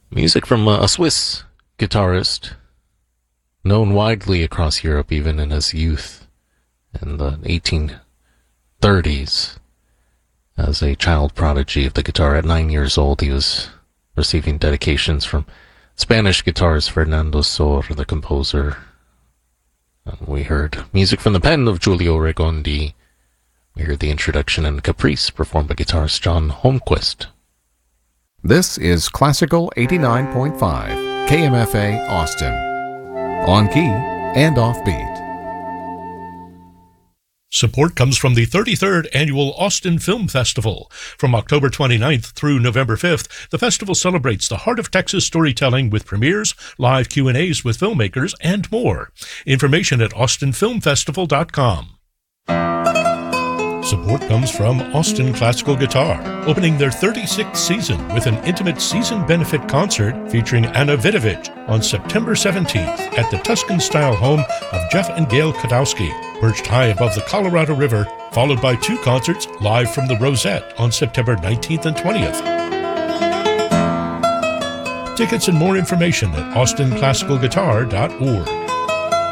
Music from a Swiss guitarist, known widely across Europe even in his youth in the 1830s. As a child prodigy of the guitar at 9 years old, he was receiving dedications from Spanish guitarist Fernando Sor, the composer. We heard music from the pen of Giulio Regondi. We heard the introduction and Caprice performed by guitarist John Holmquist. This is Classical 89.5, KMFA Austin. On key and offbeat. Support comes from the 33rd Annual Austin Film Festival. From October 29th through November 5th, the festival celebrates the heart of Texas storytelling with premieres, live Q&As with filmmakers, and more. Information at austinfilmfestival.com. Support comes from Austin Classical Guitar, opening their 36th season with an intimate season benefit concert featuring Anna Vidovich on September 17th at the Tuscan-style home of Jeff and Gail Kadowski, perched high above the Colorado River, followed by 2 concerts live from the Rosette on September 19th and 20th. Tickets and more information at austinclassicalguitar.org.